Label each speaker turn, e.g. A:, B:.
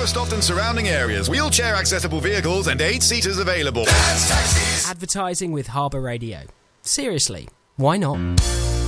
A: Lowestoft and surrounding areas. Wheelchair accessible vehicles and 8-seaters available.
B: Advertising with Harbour Radio. Seriously, why not?